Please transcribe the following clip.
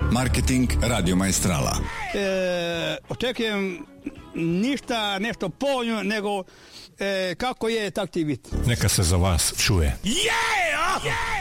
Marketing Radio Maestrala. Očekujem ništa nešto povoljno, nego kako je, tak ti biti. Neka se za vas čuje. Yeah!